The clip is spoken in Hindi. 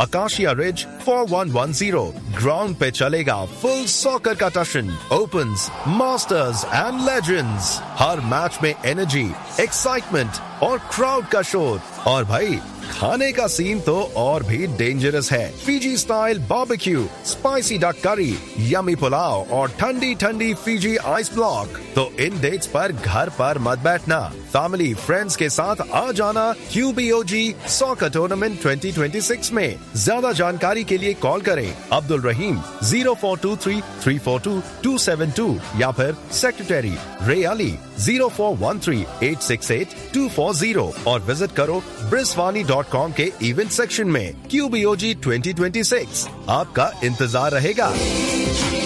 Acacia Ridge 4110. Ground पे चलेगा full soccer का टशन, opens, masters and legends. Her match में energy, excitement और crowd का शोर. और भाई खाने का सीन तो और भी डेंजरस है. Fiji style barbecue, spicy duck करी, यमी पुलाव और ठंडी ठंडी फीजी आइस ब्लॉक. तो इन डेट्स पर घर पर मत बैठना. फैमिली फ्रेंड्स के साथ आ जाना QBOG सॉकर टूर्नामेंट 2026 में. ज्यादा जानकारी के लिए कॉल करें अब्दुल रहीम 0423-342-272 या फिर सेक्रेटरी रे अली 0413-868-240 और विजिट करो briswani.com के इवेंट सेक्शन में. QBOG 2026 आपका इंतजार रहेगा.